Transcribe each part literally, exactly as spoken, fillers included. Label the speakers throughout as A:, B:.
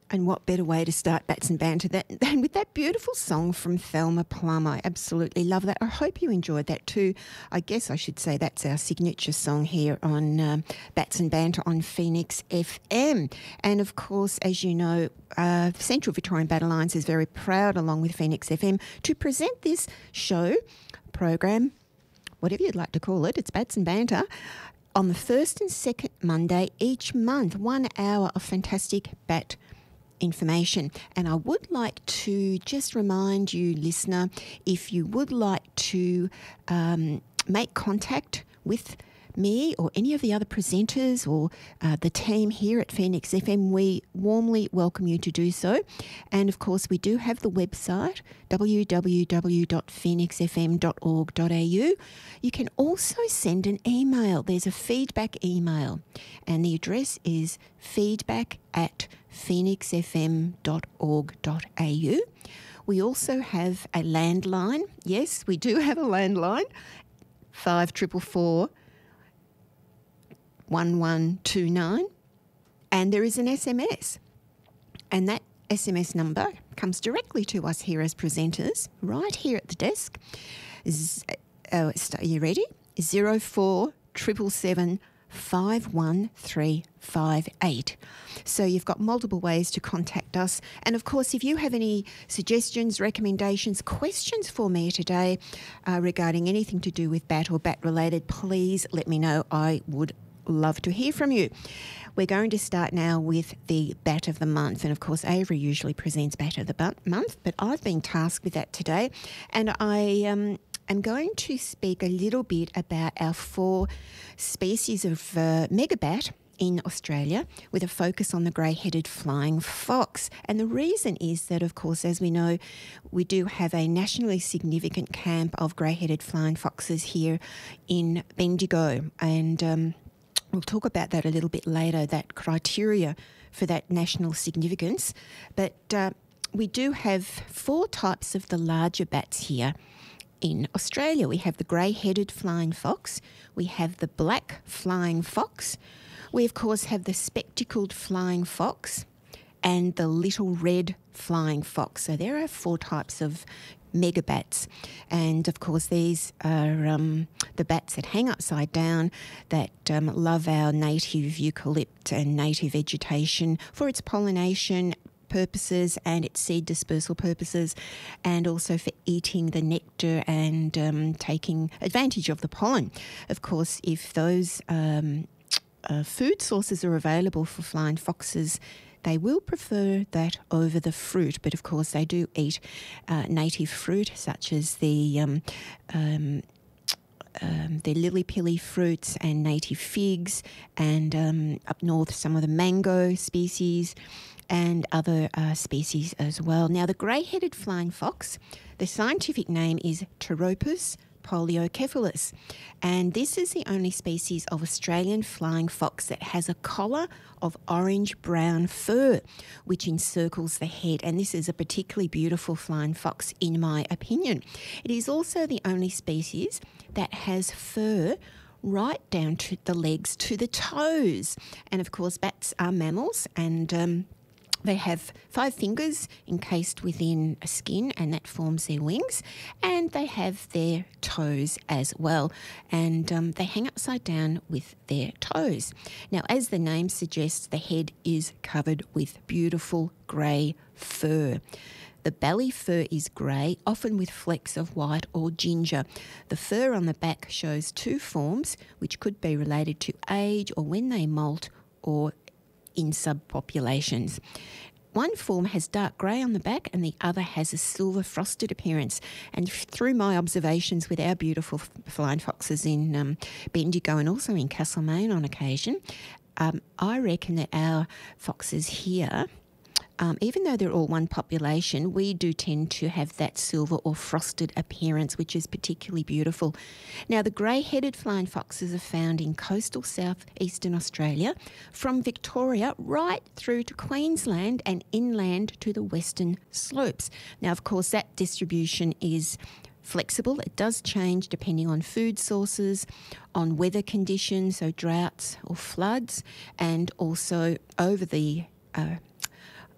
A: And what better way to start Bats and Banter than, than with that beautiful song from Thelma Plum. I absolutely love that. I hope you enjoyed that too. I guess I should say that's our signature song here on um, Bats and Banter on Phoenix F M. And of course, as you know, uh, Central Victorian Bat Alliance is very proud, along with Phoenix F M, to present this show, program, whatever you'd like to call it. It's Bats and Banter. On the first and second Monday each month, one hour of fantastic bat information. And I would like to just remind you, listener, if you would like to um, make contact with me or any of the other presenters or uh, the team here at Phoenix F M, we warmly welcome you to do so. And of course, we do have the website, w w w dot phoenix f m dot org dot a u. You can also send an email. There's a feedback email, and the address is feedback at phoenix f m dot org dot a u. We also have a landline. Yes, we do have a landline, five four four four, one one two nine, and there is an S M S, and that S M S number comes directly to us here as presenters, right here at the desk. Z- uh, are you ready? Zero four triple seven five one three five eight. So you've got multiple ways to contact us. And of course, if you have any suggestions, recommendations, questions for me today uh, regarding anything to do with bat or bat related, please let me know. I would love to hear from you. We're going to start now with the Bat of the Month. And of course, Avery usually presents Bat of the Month, but I've been tasked with that today. And I um, am going to speak a little bit about our four species of uh, megabat in Australia, with a focus on the grey-headed flying fox. And the reason is that, of course, as we know, we do have a nationally significant camp of grey-headed flying foxes here in Bendigo. And um, we'll talk about that a little bit later, that criteria for that national significance. But uh, we do have four types of the larger bats here in Australia. We have the grey-headed flying fox, we have the black flying fox, we of course have the spectacled flying fox, and the little red flying fox. So there are four types of megabats, and of course these are um, the bats that hang upside down, that um, love our native eucalypt and native vegetation for its pollination purposes and its seed dispersal purposes, and also for eating the nectar and um, taking advantage of the pollen. Of course, if those um, uh, food sources are available for flying foxes, they will prefer that over the fruit, but of course they do eat uh, native fruit such as the um, um, um, the lily-pilly fruits and native figs, and um, up north some of the mango species and other uh, species as well. Now, the grey-headed flying fox, the scientific name is Pteropus poliocephalus, and this is the only species of Australian flying fox that has a collar of orange-brown fur which encircles the head, and this is a particularly beautiful flying fox in my opinion. It is also the only species that has fur right down to the legs to the toes, and of course bats are mammals, and um, they have five fingers encased within a skin, and that forms their wings, and they have their toes as well, and um, they hang upside down with their toes. Now, as the name suggests, the head is covered with beautiful grey fur. The belly fur is grey, often with flecks of white or ginger. The fur on the back shows two forms, which could be related to age or when they molt, or in subpopulations. One form has dark grey on the back and the other has a silver frosted appearance. And through my observations with our beautiful flying foxes in um, Bendigo and also in Castlemaine on occasion, um, I reckon that our foxes here, Um, even though they're all one population, we do tend to have that silver or frosted appearance, which is particularly beautiful. Now, the grey-headed flying foxes are found in coastal southeastern Australia, from Victoria right through to Queensland and inland to the western slopes. Now, of course, that distribution is flexible. It does change depending on food sources, on weather conditions, so droughts or floods, and also over the uh,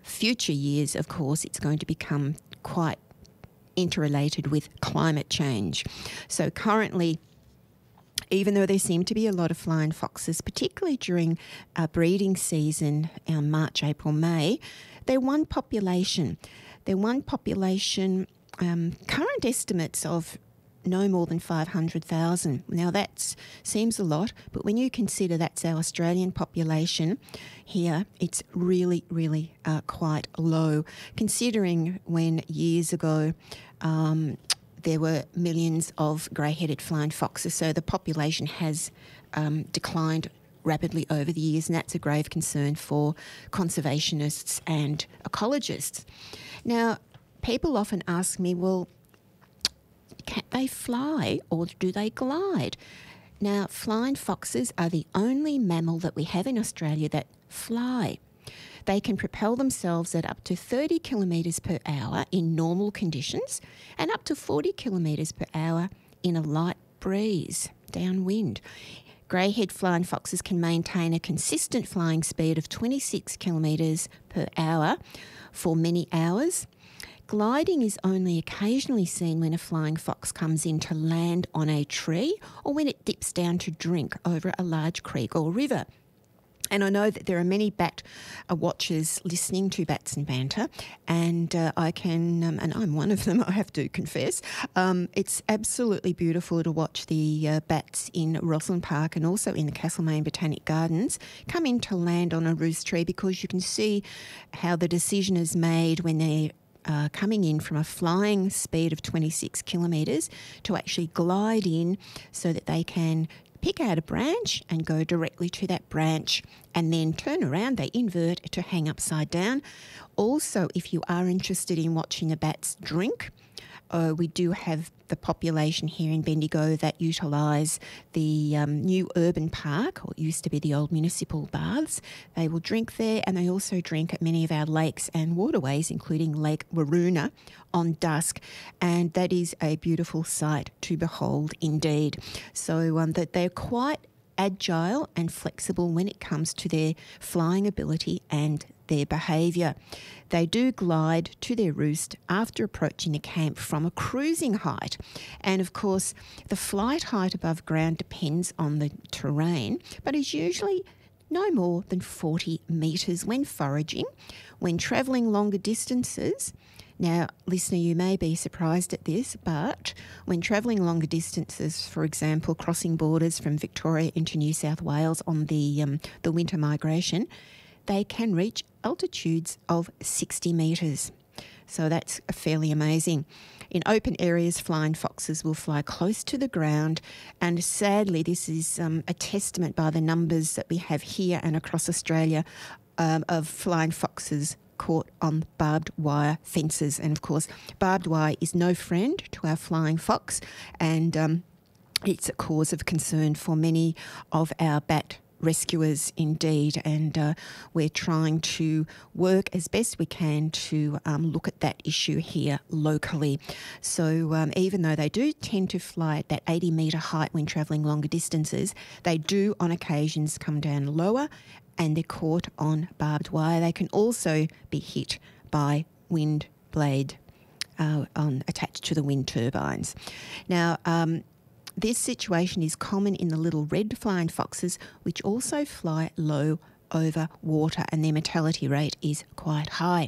A: future years, of course, it's going to become quite interrelated with climate change. So currently, even though there seem to be a lot of flying foxes, particularly during uh, breeding season, um, March, April, May, they're one population. They're one population, um, current estimates of no more than five hundred thousand. Now that seems a lot, but when you consider that's our Australian population here, it's really, really uh, quite low, considering when years ago um, there were millions of grey-headed flying foxes. So the population has um, declined rapidly over the years, and that's a grave concern for conservationists and ecologists. Now, people often ask me, well, can they fly or do they glide? Now, flying foxes are the only mammal that we have in Australia that fly. They can propel themselves at up to thirty kilometres per hour in normal conditions and up to forty kilometres per hour in a light breeze, downwind. Greyhead flying foxes can maintain a consistent flying speed of twenty-six kilometres per hour for many hours. Gliding is only occasionally seen when a flying fox comes in to land on a tree or when it dips down to drink over a large creek or river. And I know that there are many bat uh, watchers listening to Bats and Banter, and uh, I can, um, and I'm one of them, I have to confess. Um, it's absolutely beautiful to watch the uh, bats in Roslyn Park and also in the Castlemaine Botanic Gardens come in to land on a roost tree, because you can see how the decision is made when they're Uh, coming in from a flying speed of twenty-six kilometres to actually glide in so that they can pick out a branch and go directly to that branch and then turn around, they invert to hang upside down. Also, if you are interested in watching the bats drink, Uh, we do have the population here in Bendigo that utilise the um, new urban park, or it used to be the old municipal baths. They will drink there, and they also drink at many of our lakes and waterways, including Lake Waroona, on dusk, and that is a beautiful sight to behold indeed. So um, that they're quite agile and flexible when it comes to their flying ability and their behaviour. They do glide to their roost after approaching the camp from a cruising height. And of course, the flight height above ground depends on the terrain, but is usually no more than forty metres when foraging. When travelling longer distances, now, listener, you may be surprised at this, but when travelling longer distances, for example, crossing borders from Victoria into New South Wales on the um, the winter migration, they can reach altitudes of sixty metres. So that's fairly amazing. In open areas, flying foxes will fly close to the ground, and sadly this is um, a testament by the numbers that we have here and across Australia um, of flying foxes caught on barbed wire fences. And of course, barbed wire is no friend to our flying fox, and um, it's a cause of concern for many of our bat rescuers indeed, and uh, we're trying to work as best we can to um, look at that issue here locally. So um, even though they do tend to fly at that eighty metre height when travelling longer distances, they do on occasions come down lower and they're caught on barbed wire. They can also be hit by wind blade uh, on, attached to the wind turbines. Now, um, this situation is common in the little red flying foxes, which also fly low over water, and their mortality rate is quite high.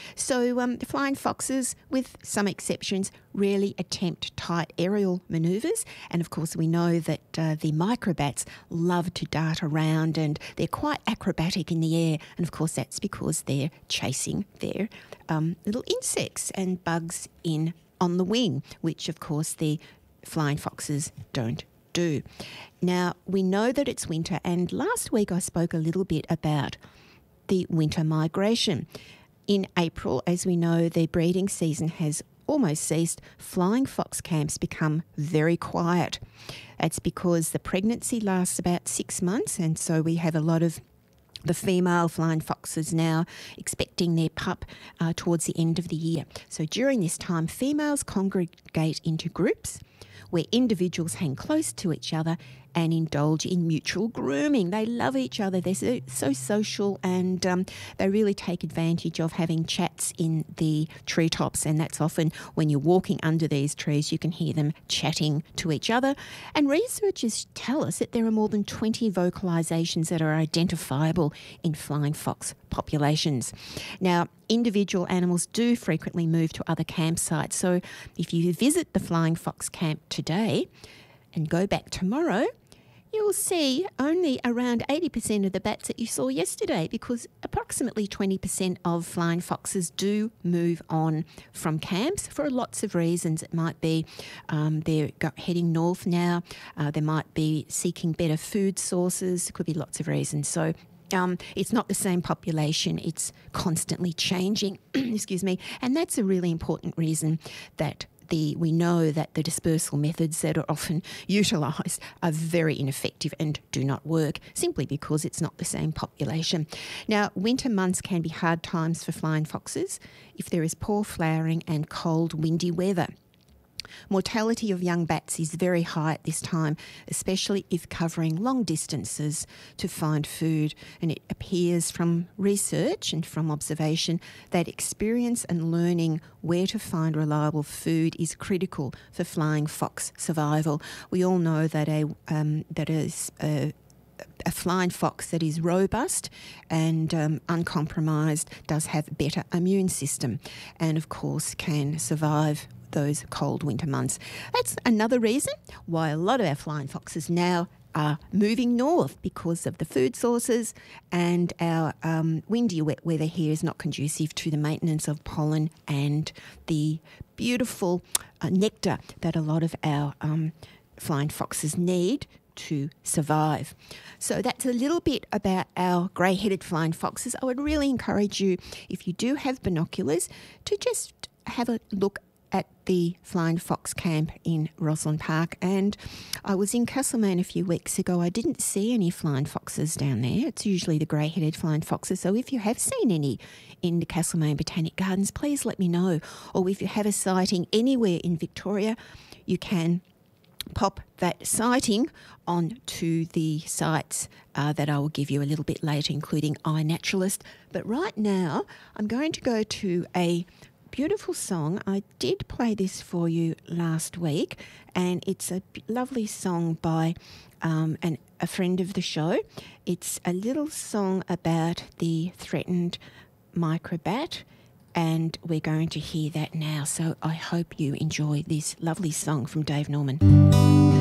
A: So um, the flying foxes, with some exceptions, rarely attempt tight aerial manoeuvres, and of course we know that uh, the microbats love to dart around and they're quite acrobatic in the air, and of course that's because they're chasing their um, little insects and bugs in on the wing, which of course the flying foxes don't do. Now, we know that it's winter, and last week I spoke a little bit about the winter migration. In April, as we know, the breeding season has almost ceased. Flying fox camps become very quiet. That's because the pregnancy lasts about six months, and so we have a lot of the female flying foxes now expecting their pup uh, towards the end of the year. So during this time, females congregate into groups where individuals hang close to each other and indulge in mutual grooming. They love each other. They're so, so social, and um, they really take advantage of having chats in the treetops, and that's often when you're walking under these trees, you can hear them chatting to each other. And researchers tell us that there are more than twenty vocalisations that are identifiable in flying fox populations. Now, individual animals do frequently move to other campsites, so if you visit the flying fox camp today and go back tomorrow, you'll see only around eighty percent of the bats that you saw yesterday, because approximately twenty percent of flying foxes do move on from camps for lots of reasons. It might be um, they're go- heading north now, uh, they might be seeking better food sources, there could be lots of reasons. So Um, it's not the same population, it's constantly changing, excuse me, and that's a really important reason that the we know that the dispersal methods that are often utilised are very ineffective and do not work, simply because it's not the same population. Now, winter months can be hard times for flying foxes if there is poor flowering and cold, windy weather. Mortality of young bats is very high at this time, especially if covering long distances to find food. And it appears from research and from observation that experience and learning where to find reliable food is critical for flying fox survival. We all know that a um, that is a A flying fox that is robust and um, uncompromised does have a better immune system, and of course can survive those cold winter months. That's another reason why a lot of our flying foxes now are moving north, because of the food sources, and our um, windy wet weather here is not conducive to the maintenance of pollen and the beautiful uh, nectar that a lot of our um, flying foxes need to survive. So that's a little bit about our grey-headed flying foxes. I would really encourage you, if you do have binoculars, to just have a look at the flying fox camp in Roslyn Park. And I was in Castlemaine a few weeks ago. I didn't see any flying foxes down there. It's usually the grey-headed flying foxes. So if you have seen any in the Castlemaine Botanic Gardens, please let me know. Or if you have a sighting anywhere in Victoria, you can pop that sighting on to the sites uh, that I will give you a little bit later, including iNaturalist. But right now, I'm going to go to a beautiful song. I did play this for you last week, and it's a lovely song by um, an, a friend of the show. It's a little song about the threatened microbat, and we're going to hear that now. So I hope you enjoy this lovely song from Dave Norman.